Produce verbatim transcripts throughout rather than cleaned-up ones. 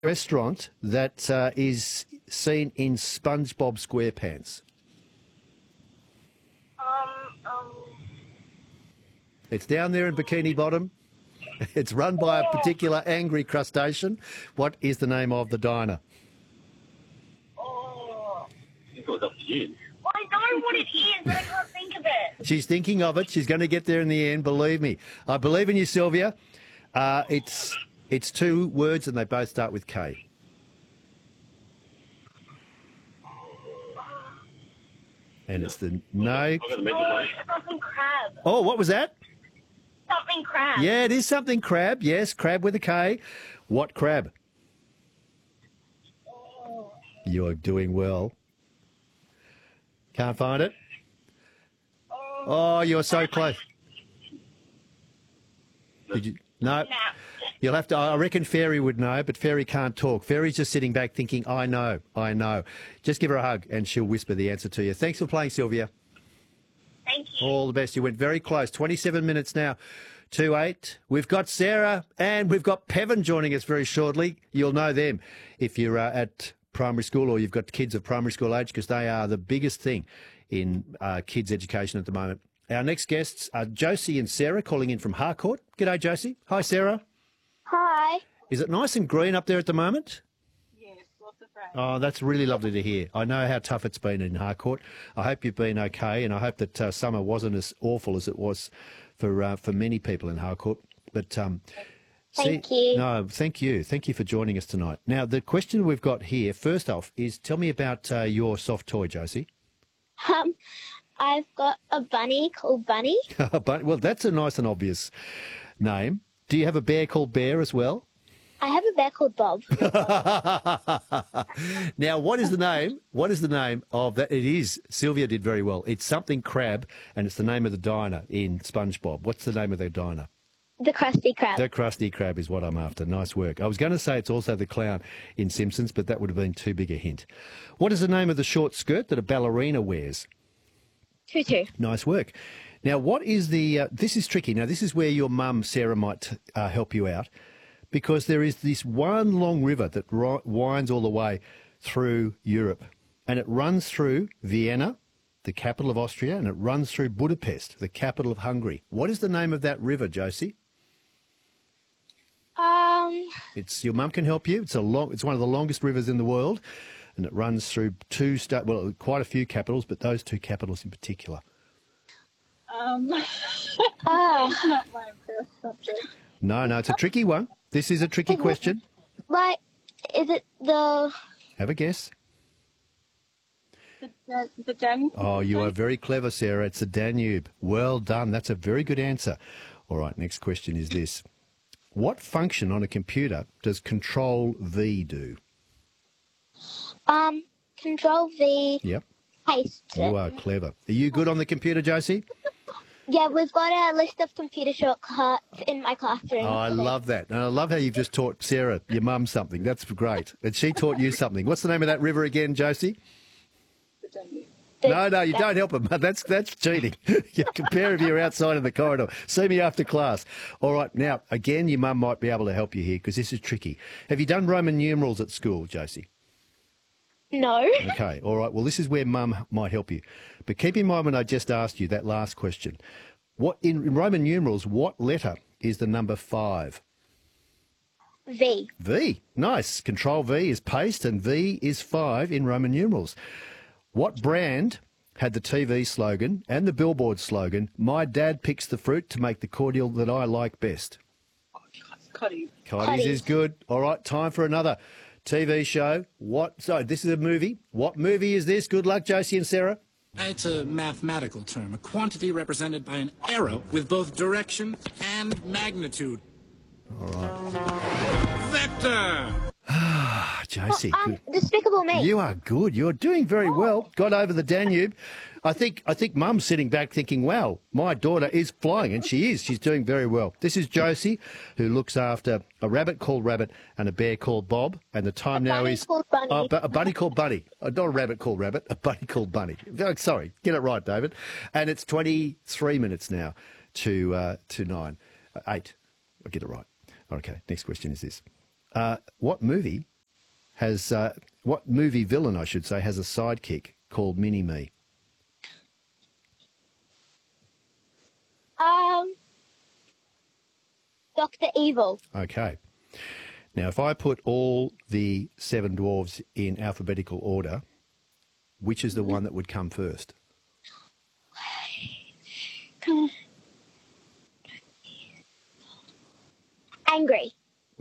restaurant that uh, is seen in SpongeBob SquarePants? Um, um, It's down there in Bikini Bottom. It's run by a particular angry crustacean. What is the name of the diner? oh. I think it was up to you. I know what it is, but I can't think of it. She's thinking of it. She's going to get there in the end, believe me. I believe in you, Sylvia. Uh, it's it's two words and they both start with K. And it's the no. I've got to mention Oh, mine. something crab. Oh, what was that? Something crab. Yeah, it is something crab. Yes, crab with a K. What crab? Oh. You're doing well. Can't find it? Oh. Oh, you're so close. Did you? No. Nah. You'll have to. I reckon Fairy would know, but Fairy can't talk. Fairy's just sitting back thinking, I know, I know. Just give her a hug and she'll whisper the answer to you. Thanks for playing, Sylvia. Thank you. All the best. You went very close. twenty-seven minutes now to eight. We've got Sarah and we've got Pevan joining us very shortly. You'll know them if you're uh, at primary school or you've got kids of primary school age because they are the biggest thing in uh, kids' education at the moment. Our next guests are Josie and Sarah calling in from Harcourt. G'day, Josie. Hi, Sarah. Hi. Is it nice and green up there at the moment? Yes, lots of rain. Oh, that's really lovely to hear. I know how tough it's been in Harcourt. I hope you've been okay, and I hope that uh, summer wasn't as awful as it was for uh, for many people in Harcourt. But um, Thank see- you. No, thank you. Thank you for joining us tonight. Now, the question we've got here, first off, is tell me about uh, your soft toy, Josie. Um, I've got a bunny called Bunny. But, well, that's a nice and obvious name. Do you have a bear called Bear as well? I have a bear called Bob. Now, what is the name? What is the name of that? It is, Sylvia did very well. It's something crab, and it's the name of the diner in SpongeBob. What's the name of the diner? The Krusty Krab. The Krusty Krab is what I'm after. Nice work. I was going to say it's also the clown in Simpsons, but that would have been too big a hint. What is the name of the short skirt that a ballerina wears? Tutu. Nice work. Now, what is the... Uh, this is tricky. Now, this is where your mum, Sarah, might uh, help you out, because there is this one long river that ri- winds all the way through Europe, and it runs through Vienna, the capital of Austria, and it runs through Budapest, the capital of Hungary. What is the name of that river, Josie? Um, It's your mum can help you. It's a long. It's one of the longest rivers in the world, and it runs through two sta- well, quite a few capitals, but those two capitals in particular. Um, oh, not my first subject. No, no, it's a tricky one. This is a tricky question. like, is it the... Have a guess. The, the, the Dan- Oh, you are very clever, Sarah. It's the Danube. Well done. That's a very good answer. All right, next question is this. What function on a computer does Control V do? Um, Control V Yep, paste. you are clever. Are you good on the computer, Josie? Yeah, we've got a list of computer shortcuts in my classroom. Oh, I love that. And I love how you've just taught Sarah, your mum, something. That's great. And she taught you something. What's the name of that river again, Josie? the Dan- The- No, no, you don't help him. That's that's cheating. You compare if you're outside in the corridor. See me after class. All right, now, again, your mum might be able to help you here because this is tricky. Have you done Roman numerals at school, Josie? No. Okay, all right. Well, this is where mum might help you. But keep in mind when I just asked you that last question. What in, in Roman numerals, what letter is the number five? V. V. Nice. Control V is paste and V is five in Roman numerals. What brand had the T V slogan and the billboard slogan, "My dad picks the fruit to make the cordial that I like best"? Cotty. Cotties is good. All right, time for another T V show. What? So this is a movie. What movie is this? Good luck, Josie and Sarah. It's a mathematical term, a quantity represented by an arrow with both direction and magnitude. All right. Vector! Ah, Josie, Um, good. Despicable Me. You are good. You're doing very well. Got over the Danube. I think I think Mum's sitting back thinking, wow, my daughter is flying, and she is. She's doing very well. This is Josie, who looks after a rabbit called Rabbit and a bear called Bob, and the time A now bunny is called Bunny. Oh, bu- a bunny called Bunny. Uh, Not a rabbit called Rabbit, a bunny called Bunny. Oh, sorry, get it right, David. And it's twenty-three minutes now to uh, to nine, uh, eight. I get it right. Okay, next question is this. Uh, what movie has, uh, what movie villain, I should say, has a sidekick called Mini-Me? Um, Doctor Evil. Okay. Now, if I put all the seven dwarves in alphabetical order, which is the one that would come first? Angry.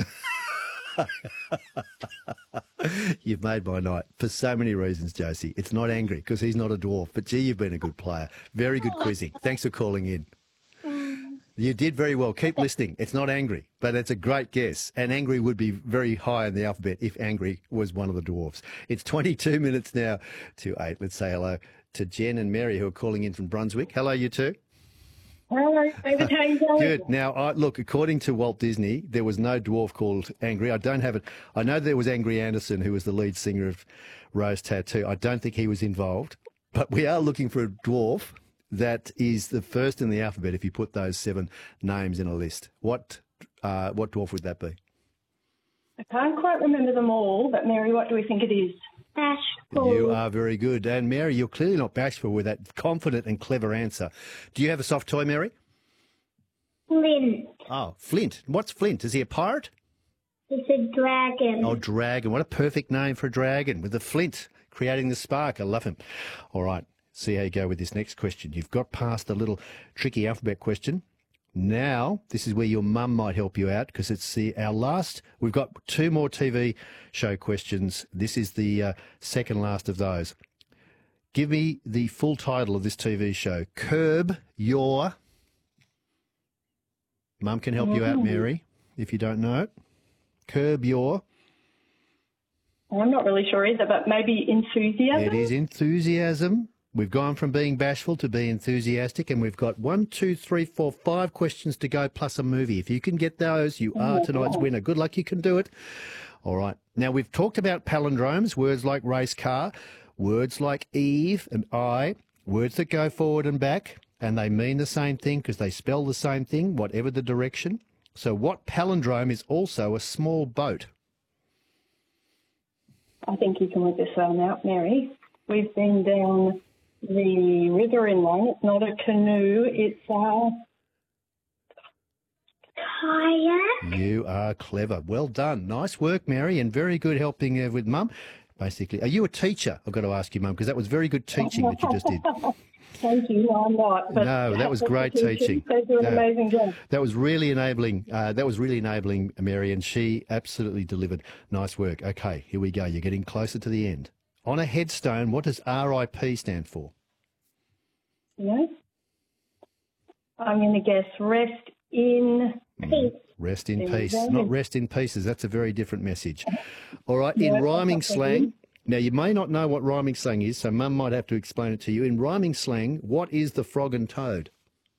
You've made my night for so many reasons, Josie. It's not angry because he's not a dwarf, but gee, you've been a good player. Very good quizzing. Thanks for calling in. You did very well. Keep listening. It's not angry, but it's a great guess. And angry would be very high in the alphabet if angry was one of the dwarfs. It's twenty-two minutes now to eight. Let's say hello to Jen and Mary who are calling in from Brunswick. Hello, you two. Hello, David. How you going? Good. Now, I, look, according to Walt Disney, there was no dwarf called Angry. I don't have it. I know there was Angry Anderson, who was the lead singer of Rose Tattoo. I don't think he was involved, but we are looking for a dwarf that is the first in the alphabet if you put those seven names in a list. What uh, what dwarf would that be? I can't quite remember them all, but Mary, what do we think it is? Bashful. You are very good. And Mary, you're clearly not bashful with that confident and clever answer. Do you have a soft toy, Mary? Flint. Oh, Flint. What's Flint? Is he a pirate? It's a dragon. Oh, dragon. What a perfect name for a dragon, with the flint creating the spark. I love him. All right, see how you go with this next question. You've got past the little tricky alphabet question. Now, this is where your mum might help you out because it's the, our last. We've got two more T V show questions. This is the uh, second last of those. Give me the full title of this T V show. Curb Your... Mum can help you out, Mary, if you don't know it. Curb Your... I'm not really sure either, but maybe enthusiasm. It is enthusiasm. We've gone from being bashful to being enthusiastic, and we've got one, two, three, four, five questions to go, plus a movie. If you can get those, you are tonight's winner. Good luck, you can do it. All right. Now, we've talked about palindromes, words like race car, words like Eve and I, words that go forward and back, and they mean the same thing because they spell the same thing, whatever the direction. So what palindrome is also a small boat? I think you can work this one out, Mary. We've been down the river in one. It's not a canoe. It's a Kayak. You are clever. Well done. Nice work, Mary, and very good helping uh, with Mum. Basically, are you a teacher? I've got to ask you, Mum, because that was very good teaching that you just did. Thank you. No, I'm not. But No, that was that's great the teaching. They do an No. amazing job. That was really enabling. Uh, that was really enabling, Mary, and she absolutely delivered. Nice work. Okay, here we go. You're getting closer to the end. On a headstone, what does R I P stand for? Yeah. I'm going to guess rest in peace. Rest in There you peace, go. not rest in pieces. That's a very different message. All right, in Yeah, rhyming that's slang, now you may not know what rhyming slang is, so Mum might have to explain it to you. In rhyming slang, what is the frog and toad?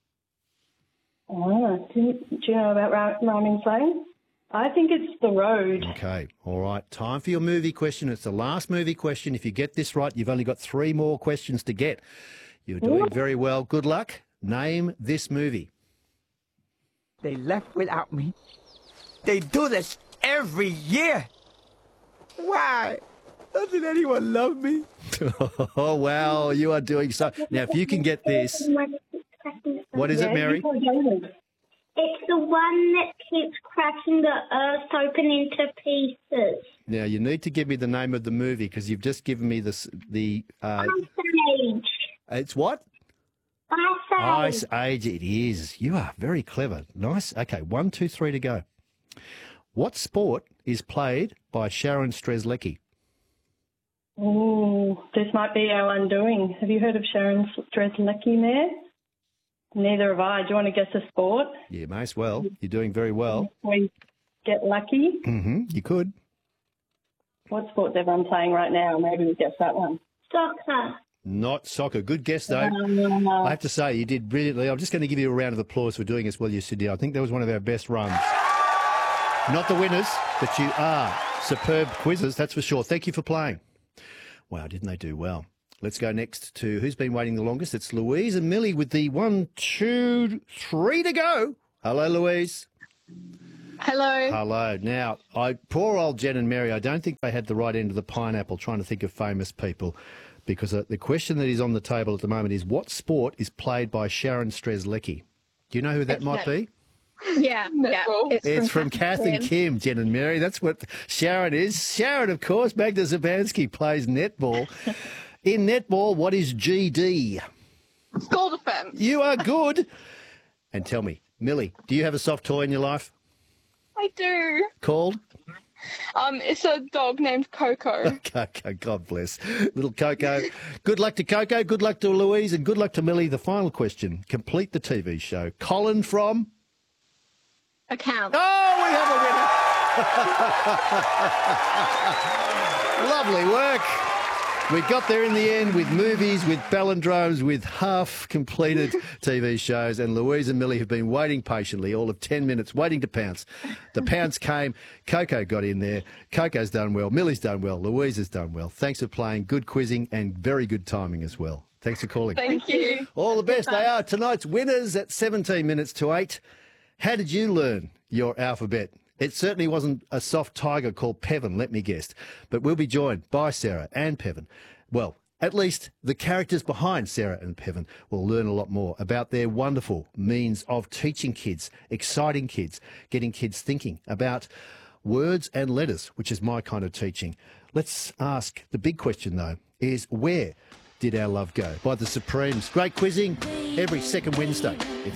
Oh, do, you- do you know about rhy- rhyming slang? I think it's the road. Okay, all right. Time for your movie question. It's the last movie question. If you get this right, you've only got three more questions to get. You're doing very well. Good luck. Name this movie. They left without me. They do this every year. Why? Doesn't anyone love me? Oh, wow. You are doing so. Now, if you can get this, what is it, Yeah, Mary? you call David. It's the one that keeps cracking the earth open into pieces. Now, you need to give me the name of the movie because you've just given me this, the, uh, Ice Age. it's what? Ice Age. Ice Age, it is. You are very clever. Nice. Okay, one, two, three to go. What sport is played by Sharon Strzelecki? Ooh, this might be our undoing. Have you heard of Sharon Strzelecki, Mayor? Neither have I. Do you want to guess a sport? Yeah, may as well. You're doing very well. We get lucky. Mm-hmm. You could. What sport's everyone playing right now? Maybe we guess that one. Soccer. Not soccer. Good guess, though. Um, I have to say, you did brilliantly. I'm just going to give you a round of applause for doing as well as you did. I think that was one of our best runs. Not the winners, but you are superb quizzes, that's for sure. Thank you for playing. Wow, didn't they do well? Let's go next to who's been waiting the longest. It's Louise and Millie with the one, two, three to go. Hello, Louise. Hello. Hello. Now, I poor old Jen and Mary, I don't think they had the right end of the pineapple trying to think of famous people, because uh, the question that is on the table at the moment is, what sport is played by Sharon Strzelecki? Do you know who that might be? Yeah, yeah. It's, It's from Kath and Kim, Jen and Mary. That's what Sharon is. Sharon, of course, Magda Zabansky plays netball. In netball, what is G D? Goal defense. You are good. And tell me, Millie, do you have a soft toy in your life I do. called? Um, it's a dog named Coco. Coco, God bless. Little Coco. Good luck to Coco, good luck to Louise, and good luck to Millie. The final question. Complete the T V show. Colin from? Account. Oh, we have a winner. Lovely work. We got there in the end with movies, with palindromes, with half-completed T V shows, and Louise and Millie have been waiting patiently, all of ten minutes, waiting to pounce. The pounce came. Coco got in there. Coco's done well. Millie's done well. Louise has done well. Thanks for playing. Good quizzing and very good timing as well. Thanks for calling. Thank you. All the best. They are tonight's winners at seventeen minutes to eight. How did you learn your alphabet? It certainly wasn't a soft tiger called Pevan, let me guess. But we'll be joined by Sarah and Pevan. Well, at least the characters behind Sarah and Pevan will learn a lot more about their wonderful means of teaching kids, exciting kids, getting kids thinking about words and letters, which is my kind of teaching. Let's ask the big question, though, is where did our love go? By the Supremes. Great quizzing every second Wednesday. It's